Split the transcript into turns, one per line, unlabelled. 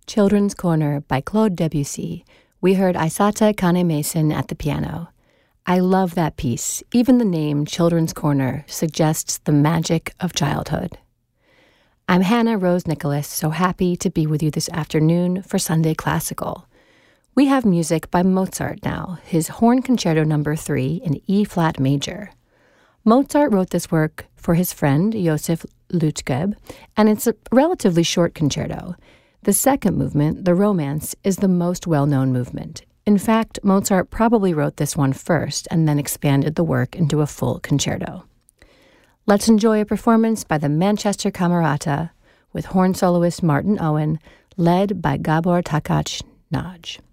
Children's Corner by Claude Debussy. We heard Aisata Kane-Mason at the piano. I love that piece. Even the name Children's Corner suggests the magic of childhood. I'm Hannah Rose Nicholas, so happy to be with you this afternoon for Sunday Classical. We have music by Mozart now, his Horn Concerto No. 3 in E-flat major. Mozart wrote this work for his friend Josef Lütgeb, and it's a relatively short concerto. The second movement, the Romance, is the most well-known movement. In fact, Mozart probably wrote this one first and then expanded the work into a full concerto. Let's enjoy a performance by the Manchester Camerata with horn soloist Martin Owen, led by Gabor Takács Nagy.